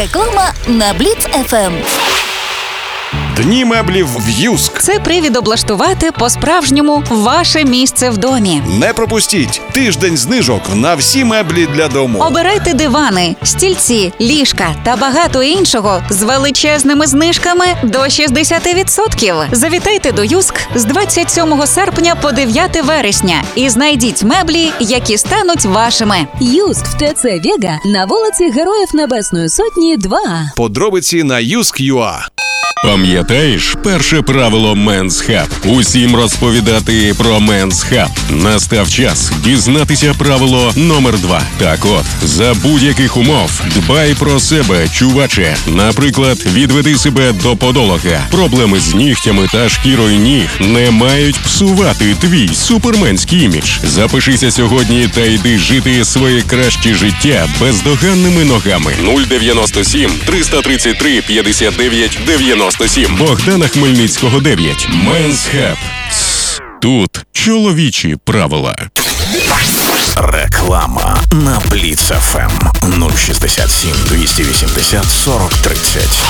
Реклама на Бліц ФМ. Дні меблів в Юск. Це привід облаштувати по-справжньому ваше місце в домі. Не пропустіть тиждень знижок на всі меблі для дому. Обирайте дивани, стільці, ліжка та багато іншого з величезними знижками до 60%. Завітайте до Юск з 27 серпня по 9 вересня і знайдіть меблі, які стануть вашими. Юск в ТЦ Вега на вулиці Героїв Небесної Сотні, 2. Подробиці на Юск.ua. Пам'ятаєш перше правило Men's Hub? Усім розповідати про Men's Hub. Настав час дізнатися правило номер 2. Так от, за будь-яких умов дбай про себе, чуваче. Наприклад, відведи себе до подолога. Проблеми з нігтями та шкірою ніг не мають псувати твій суперменський імідж. Запишися сьогодні та йди жити своє краще життя бездоганними ногами. 097 333 59 97. Богдана Хмельницького, 9. Men's Hub. Тут чоловічі правила. Реклама на Бліц ФМ 067 280 40 30.